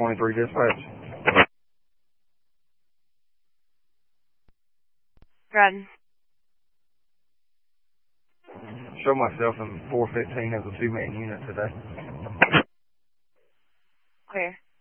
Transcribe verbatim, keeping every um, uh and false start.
twenty-three dispatch. Red. Show myself in four fifteen as a two-man unit today. Clear.